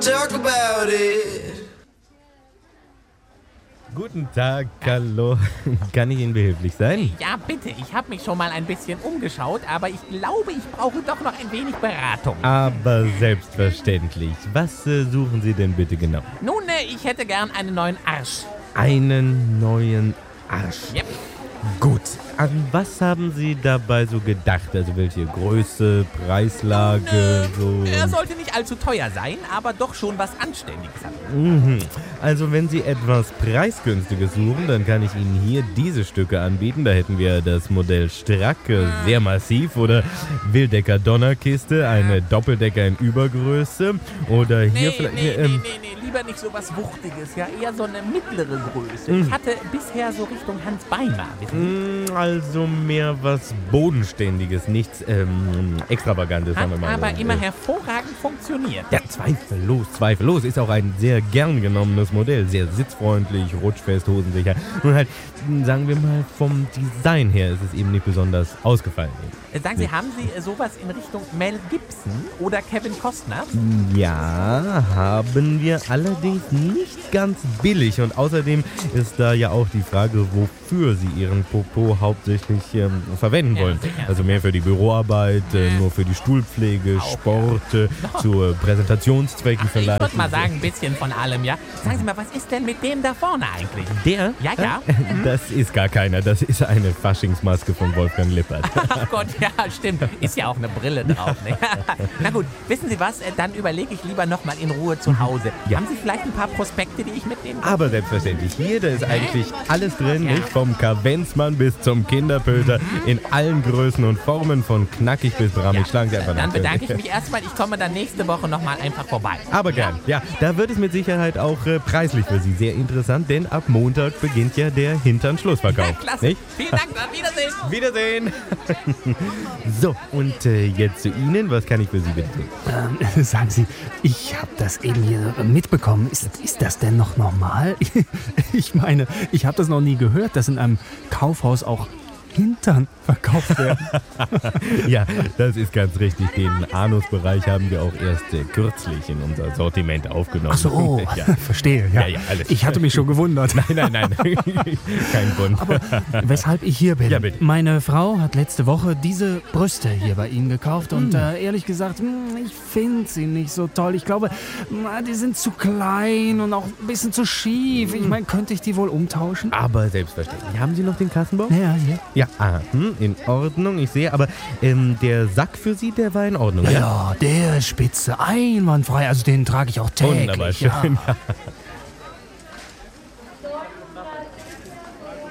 Talk about it. Guten Tag, hallo. Kann ich Ihnen behilflich sein? Ja, bitte. Ich habe mich schon mal ein bisschen umgeschaut, aber ich glaube, ich brauche doch noch ein wenig Beratung. Aber selbstverständlich. Was suchen Sie denn bitte genau? Nun, ich hätte gern einen neuen Arsch. Einen neuen Arsch. Yep. Gut. An was haben Sie dabei so gedacht? Also welche Größe, Preislage, so? Er sollte nicht allzu teuer sein, aber doch schon was Anständiges haben. Also wenn Sie etwas Preisgünstiges suchen, dann kann ich Ihnen hier diese Stücke anbieten. Da hätten wir das Modell Strack, sehr massiv, oder Wildecker Donnerkiste, eine Doppeldecker in Übergröße. Oder hier vielleicht... Nee, lieber nicht so was Wuchtiges, ja, eher so eine mittlere Größe. Ich hatte bisher so Richtung Hans Beimar, wissen Sie? Also mehr was Bodenständiges, nichts Extravagantes, sagen wir mal. Aber immer hervorragend funktioniert. Ja, zweifellos. Ist auch ein sehr gern genommenes Modell. Sehr sitzfreundlich, rutschfest, hosensicher. Nun halt, sagen wir mal, vom Design her ist es eben nicht besonders ausgefallen. Sagen Sie, haben Sie sowas in Richtung Mel Gibson oder Kevin Costner? Ja, haben wir allerdings nicht ganz billig. Und außerdem ist da ja auch die Frage, wofür Sie Ihren Popo hauptsächlich verwenden wollen. Sicher. Also mehr für die Büroarbeit, nur für die Stuhlpflege, Auch, Sport, zu Präsentationszwecken Ich vielleicht. würde mal sagen, ein bisschen von allem, ja. Sagen Sie mal, was ist denn mit dem da vorne eigentlich? Der? Ja. Das ist gar keiner. Das ist eine Faschingsmaske von Wolfgang Lippert. Ach Gott, ja, stimmt. Ist ja auch eine Brille drauf, ne? Na gut, wissen Sie was? Dann überlege ich lieber nochmal in Ruhe zu Hause. Ja. Haben Sie vielleicht ein paar Prospekte, die ich mitnehmen kann? Aber selbstverständlich, hier, da ist eigentlich alles drin, nicht? Vom Kavenzmann bis zum Kinderpöter, in allen Größen und Formen, von knackig bis brammig. Schlagen Sie einfach Dann nach. bedanke ich mich erstmal. Ich komme dann nächste Woche nochmal einfach vorbei. Aber gern, ja. Da wird es mit Sicherheit auch preislich für Sie sehr interessant, denn ab Montag beginnt ja der Hintern-Schlussverkauf. Ja, klasse. Nicht? Vielen Dank, dann Wiedersehen. Wiedersehen! So, und jetzt zu Ihnen. Was kann ich für Sie bitte tun? Sagen Sie, ich habe das eben hier mitbekommen. Ist das denn noch normal? Ich meine, ich habe das noch nie gehört, dass in einem Kaufhaus auch Hintern verkauft werden. Ja, das ist ganz richtig. Den Anusbereich haben wir auch erst kürzlich in unser Sortiment aufgenommen. Ach so, Ja. verstehe. Ja. Ja, alles. Ich hatte mich schon gewundert. Nein. Kein Grund. Aber weshalb ich hier bin? Ja, bitte. Meine Frau hat letzte Woche diese Brüste hier bei Ihnen gekauft und ehrlich gesagt, ich finde sie nicht so toll. Ich glaube, die sind zu klein und auch ein bisschen zu schief. Ich meine, könnte ich die wohl umtauschen? Aber selbstverständlich. Haben Sie noch den Kassenbon? Ja, hier. Ja, in Ordnung. Ich sehe, aber der Sack für Sie, der war in Ordnung. Ja, der ist spitze, einwandfrei. Also den trage ich auch täglich. Wunderbar schön. Ja.